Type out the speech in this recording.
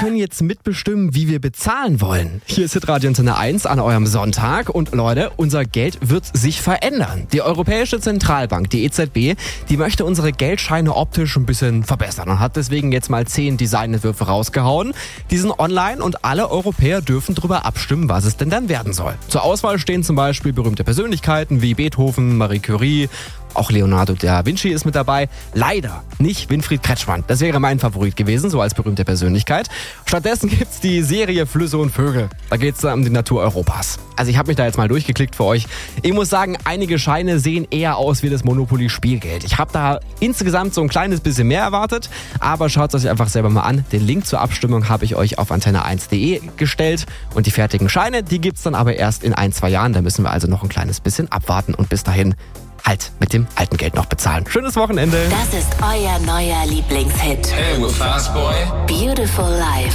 können jetzt mitbestimmen, wie wir bezahlen wollen. Hier ist Hitradio Antenne 1 an eurem Sonntag. Und Leute, unser Geld wird sich verändern. Die Europäische Zentralbank, die EZB, die möchte unsere Geldscheine optisch ein bisschen verbessern und hat deswegen jetzt mal 10 Designentwürfe rausgehauen. Die sind online und alle Europäer dürfen darüber abstimmen, was es denn dann werden soll. Zur Auswahl stehen zum Beispiel berühmte Persönlichkeiten wie Beethoven, Marie Curie. Auch Leonardo da Vinci ist mit dabei. Leider nicht Winfried Kretschmann. Das wäre mein Favorit gewesen, so als berühmte Persönlichkeit. Stattdessen gibt's die Serie Flüsse und Vögel. Da geht's dann um die Natur Europas. Also ich habe mich da jetzt mal durchgeklickt für euch. Ich muss sagen, einige Scheine sehen eher aus wie das Monopoly Spielgeld. Ich habe da insgesamt so ein kleines bisschen mehr erwartet. Aber schaut es euch einfach selber mal an. Den Link zur Abstimmung habe ich euch auf antenne1.de gestellt. Und die fertigen Scheine, die gibt's dann aber erst in 1-2 Jahren. Da müssen wir also noch ein kleines bisschen abwarten. Und bis dahin halt mit dem alten Geld noch bezahlen. Schönes Wochenende. Das ist euer neuer Lieblingshit. Hey, we're Fast Boy. Beautiful Life.